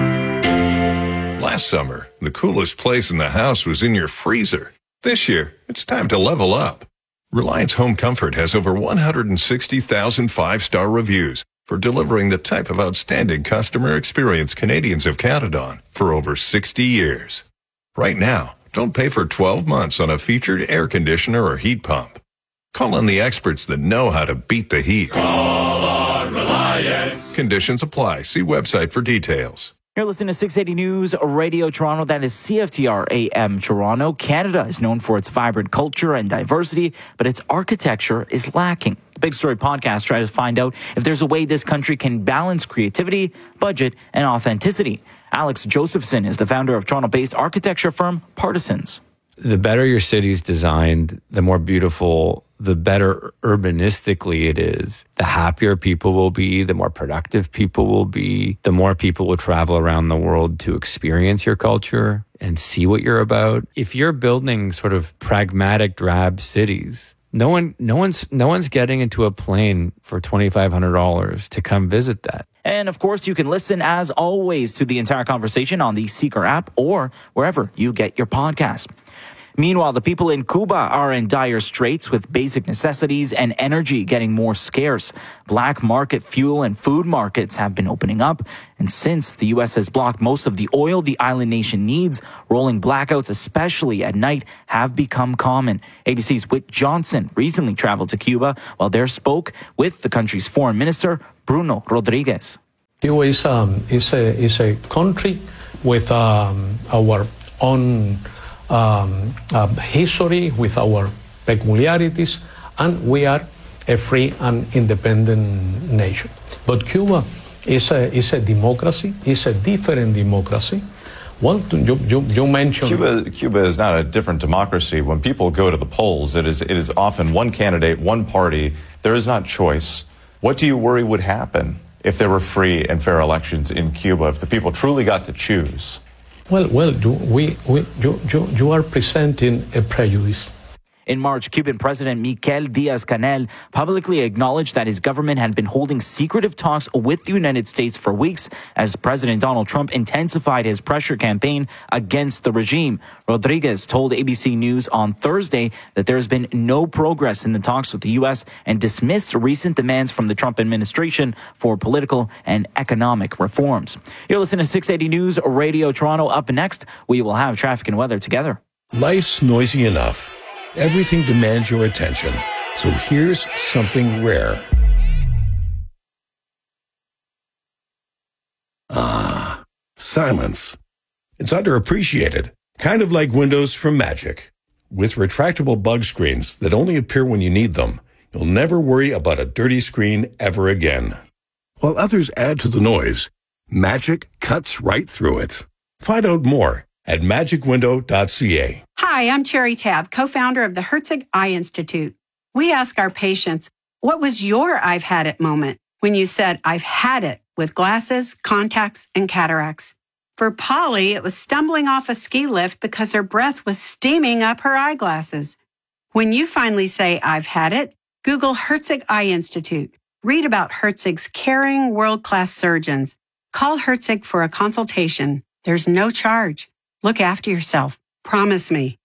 Last summer, the coolest place in the house was in your freezer. This year, it's time to level up. Reliance Home Comfort has over 160,000 5-star reviews for delivering the type of outstanding customer experience Canadians have counted on for over 60 years. Right now, don't pay for 12 months on a featured air conditioner or heat pump. Call on the experts that know how to beat the heat. Call on Reliance. Conditions apply. See website for details. You're listening to 680 News Radio Toronto. That is CFTR AM Toronto. Canada is known for its vibrant culture and diversity, but its architecture is lacking. The Big Story podcast tries to find out if there's a way this country can balance creativity, budget, and authenticity. Alex Josephson is the founder of Toronto-based architecture firm Partisans. The better your city's designed, the more beautiful, the better urbanistically it is. The happier people will be, the more productive people will be, the more people will travel around the world to experience your culture and see what you're about. If you're building sort of pragmatic, drab cities, no one's getting into a plane for $2,500 to come visit that. And of course, you can listen, as always, to the entire conversation on the Seeker app or wherever you get your podcast. Meanwhile, the people in Cuba are in dire straits with basic necessities and energy getting more scarce. Black market fuel and food markets have been opening up. And since the U.S. has blocked most of the oil the island nation needs, rolling blackouts, especially at night, have become common. ABC's Whit Johnson recently traveled to Cuba while there spoke with the country's foreign minister, Bruno Rodriguez. Cuba is a country with our own history, with our peculiarities, and we are a free and independent nation. But Cuba is a democracy, is a different democracy. Well, you mentioned Cuba is not a different democracy. When people go to the polls, it is often one candidate, one party. There is not choice. What do you worry would happen if there were free and fair elections in Cuba, if the people truly got to choose? Well, you are presenting a prejudice. In March, Cuban President Miguel Díaz-Canel publicly acknowledged that his government had been holding secretive talks with the United States for weeks as President Donald Trump intensified his pressure campaign against the regime. Rodriguez told ABC News on Thursday that there has been no progress in the talks with the U.S. and dismissed recent demands from the Trump administration for political and economic reforms. You're listening to 680 News Radio Toronto. Up next, we will have traffic and weather together. Life's noisy enough. Everything demands your attention. So here's something rare. Ah, silence. It's underappreciated, kind of like windows from Magic. With retractable bug screens that only appear when you need them, you'll never worry about a dirty screen ever again. While others add to the noise, Magic cuts right through it. Find out more at magicwindow.ca. Hi, I'm Cherry Tab, co-founder of the Herzig Eye Institute. We ask our patients, what was your I've had it moment when you said, I've had it with glasses, contacts, and cataracts? For Polly, it was stumbling off a ski lift because her breath was steaming up her eyeglasses. When you finally say, I've had it, Google Herzig Eye Institute. Read about Herzig's caring, world-class surgeons. Call Herzig for a consultation. There's no charge. Look after yourself. Promise me.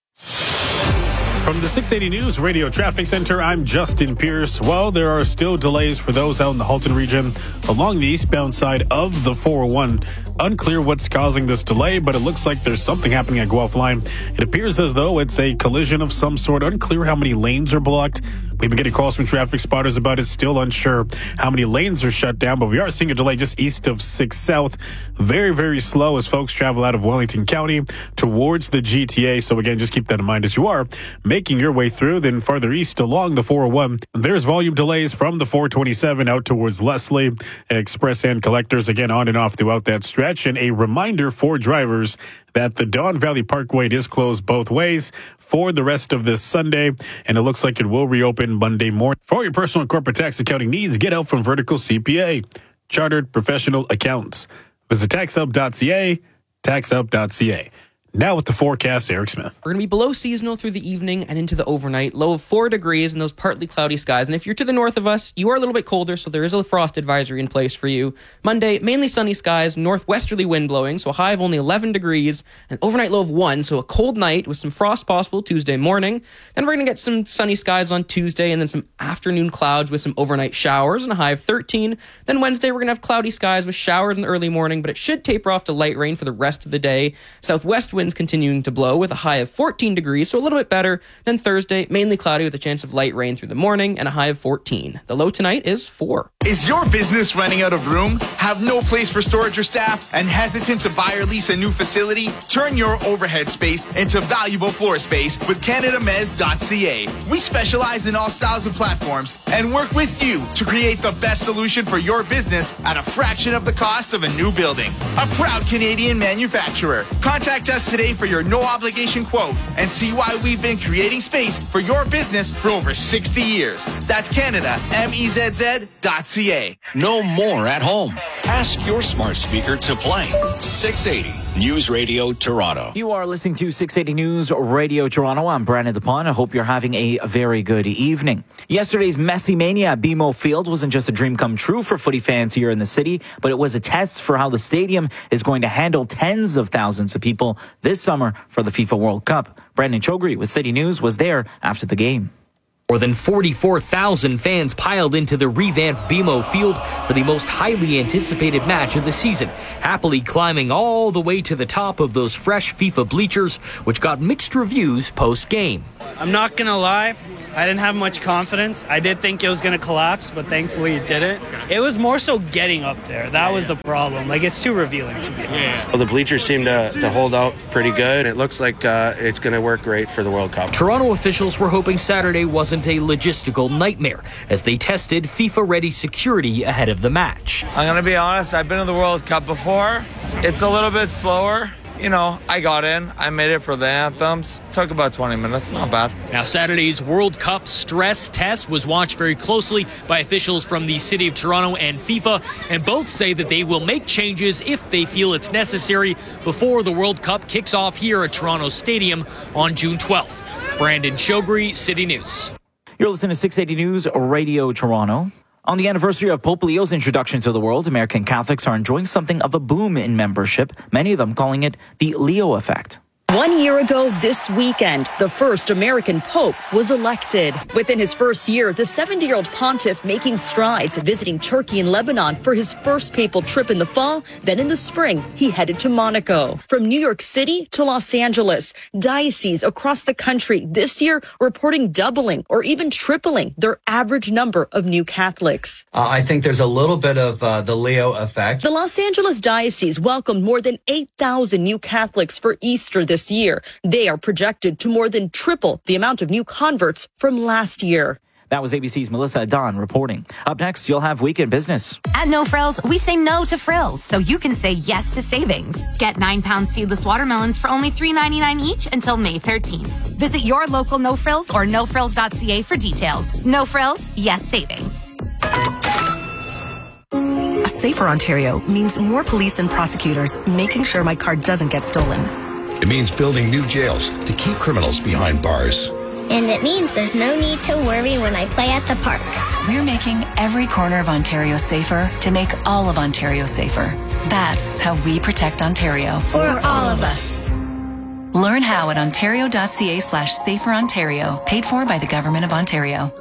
From the 680 News Radio Traffic Center, I'm Justin Pierce. Well, there are still delays for those out in the Halton region along the eastbound side of the 401. Unclear what's causing this delay, but it looks like there's something happening at Guelph Line. It appears as though it's a collision of some sort. Unclear how many lanes are blocked. We've been getting calls from traffic spotters about it. Still unsure how many lanes are shut down, but we are seeing a delay just east of 6 South. Very, very slow as folks travel out of Wellington County towards the GTA. So again, just keep that in mind as you are making your way through. Then farther east along the 401, there's volume delays from the 427 out towards Leslie, Express and Collectors, again on and off throughout that stretch. And a reminder for drivers that the Don Valley Parkway is closed both ways for the rest of this Sunday, and it looks like it will reopen Monday morning. For your personal and corporate tax accounting needs, get help from Vertical CPA, Chartered Professional Accountants. Visit taxhelp.ca, taxhelp.ca. Now with the forecast, Eric Smith. We're going to be below seasonal through the evening and into the overnight. Low of 4 degrees and those partly cloudy skies. And if you're to the north of us, you are a little bit colder, so there is a frost advisory in place for you. Monday, mainly sunny skies, northwesterly wind blowing, so a high of only 11 degrees. An overnight low of 1, so a cold night with some frost possible Tuesday morning. Then we're going to get some sunny skies on Tuesday and then some afternoon clouds with some overnight showers and a high of 13. Then Wednesday, we're going to have cloudy skies with showers in the early morning, but it should taper off to light rain for the rest of the day. Southwest wind winds continuing to blow with a high of 14 degrees, so a little bit better than Thursday. Mainly cloudy with a chance of light rain through the morning and a high of 14. The low tonight is 4. Is your business running out of room? Have no place for storage or staff? And hesitant to buy or lease a new facility? Turn your overhead space into valuable floor space with CanadaMez.ca. We specialize in all styles of platforms and work with you to create the best solution for your business at a fraction of the cost of a new building. A proud Canadian manufacturer. Contact us today for your no-obligation quote and see why we've been creating space for your business for over 60 years. That's CanadaMezz.ca. No more at home. Ask your smart speaker to play 680 News Radio Toronto. You are listening to 680 News Radio Toronto. I'm Brandon DePon. I hope you're having a very good evening. Yesterday's Messi Mania at BMO Field wasn't just a dream come true for footy fans here in the city, but it was a test for how the stadium is going to handle tens of thousands of people this summer for the FIFA World Cup. Brandon Chogri with City News was there after the game. More than 44,000 fans piled into the revamped BMO Field for the most highly anticipated match of the season, happily climbing all the way to the top of those fresh FIFA bleachers, which got mixed reviews post-game. I'm not going to lie, I didn't have much confidence. I did think it was going to collapse, but thankfully it didn't. It was more so getting up there. That was the problem. Like, it's too revealing, to be honest. Well, the bleachers seem to hold out pretty good. It looks like it's going to work great for the World Cup. Toronto officials were hoping Saturday wasn't a logistical nightmare as they tested FIFA-ready security ahead of the match. I'm going to be honest, I've been to the World Cup before. It's a little bit slower. You know, I got in. I made it for the anthems. Took about 20 minutes. Not bad. Now, Saturday's World Cup stress test was watched very closely by officials from the City of Toronto and FIFA, and both say that they will make changes if they feel it's necessary before the World Cup kicks off here at Toronto Stadium on June 12th. Brandon Chogri, City News. You're listening to 680 News Radio Toronto. On the anniversary of Pope Leo's introduction to the world, American Catholics are enjoying something of a boom in membership, many of them calling it the Leo effect. 1 year ago this weekend, the first American Pope was elected. Within his first year, the 70-year-old pontiff making strides, visiting Turkey and Lebanon for his first papal trip in the fall. Then in the spring, he headed to Monaco. From New York City to Los Angeles, dioceses across the country this year reporting doubling or even tripling their average number of new Catholics. I think there's a little bit of the Leo effect. The Los Angeles diocese welcomed more than 8,000 new Catholics for Easter this year. They are projected to more than triple the amount of new converts from last year. That was ABC's Melissa Adon reporting. Up next, you'll have Weekend Business. At No Frills, we say no to frills, so you can say yes to savings. Get 9-pound seedless watermelons for only $3.99 each until May 13th. Visit your local No Frills or nofrills.ca for details. No Frills, yes savings. A safer Ontario means more police and prosecutors making sure my car doesn't get stolen. It means building new jails to keep criminals behind bars. And it means there's no need to worry when I play at the park. We're making every corner of Ontario safer to make all of Ontario safer. That's how we protect Ontario. For all of us. Learn how at ontario.ca/saferontario. Paid for by the Government of Ontario.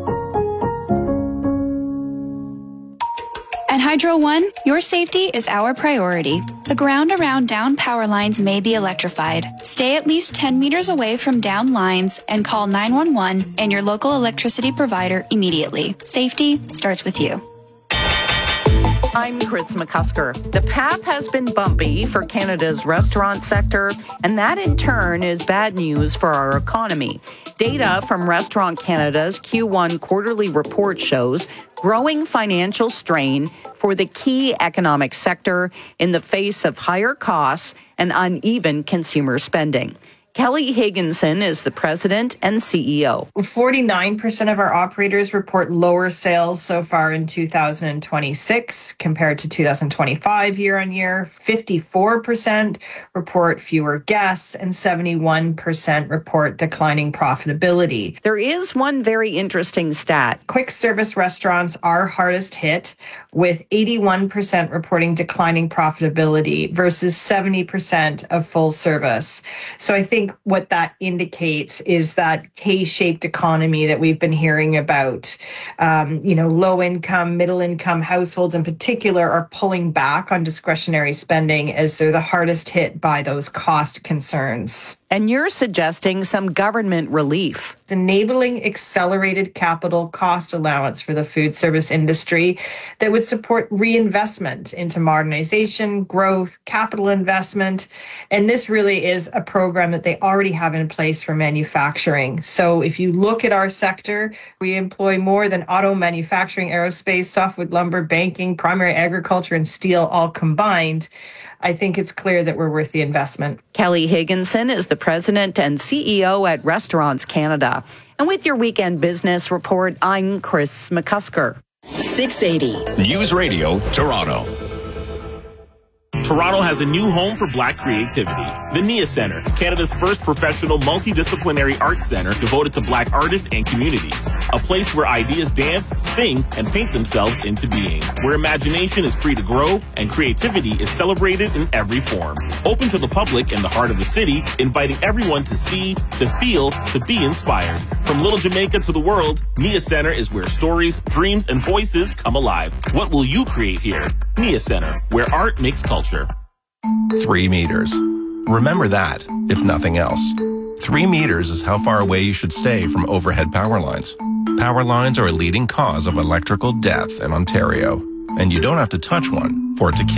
At Hydro One, your safety is our priority. The ground around down power lines may be electrified. Stay at least 10 meters away from down lines and call 911 and your local electricity provider immediately. Safety starts with you. I'm Chris McCusker. The path has been bumpy for Canada's restaurant sector, and that in turn is bad news for our economy. Data from Restaurant Canada's Q1 quarterly report shows growing financial strain for the key economic sector in the face of higher costs and uneven consumer spending. Kelly Higginson is the president and CEO. 49% of our operators report lower sales so far in 2026 compared to 2025 year on year. 54% report fewer guests and 71% report declining profitability. There is one very interesting stat. Quick service restaurants are hardest hit, with 81% reporting declining profitability versus 70% of full service. So I think what that indicates is that K-shaped economy that we've been hearing about. Low income, middle income households in particular are pulling back on discretionary spending as they're the hardest hit by those cost concerns. And you're suggesting some government relief. Enabling accelerated capital cost allowance for the food service industry that would support reinvestment into modernization, growth, capital investment. And this really is a program that they already have in place for manufacturing. So if you look at our sector, we employ more than auto manufacturing, aerospace, softwood lumber, banking, primary agriculture, and steel all combined. I think it's clear that we're worth the investment. Kelly Higginson is the president and CEO at Restaurants Canada. And with your weekend business report, I'm Chris McCusker. 680 News Radio, Toronto. Toronto has a new home for Black creativity. The NIA Centre, Canada's first professional multidisciplinary arts center devoted to Black artists and communities. A place where ideas dance, sing, and paint themselves into being. Where imagination is free to grow and creativity is celebrated in every form. Open to the public in the heart of the city, inviting everyone to see, to feel, to be inspired. From Little Jamaica to the world, NIA Centre is where stories, dreams, and voices come alive. What will you create here? NIA Centre, where art makes culture. 3 meters. Remember that, if nothing else. 3 meters is how far away you should stay from overhead power lines. Power lines are a leading cause of electrical death in Ontario, and you don't have to touch one for it to kill.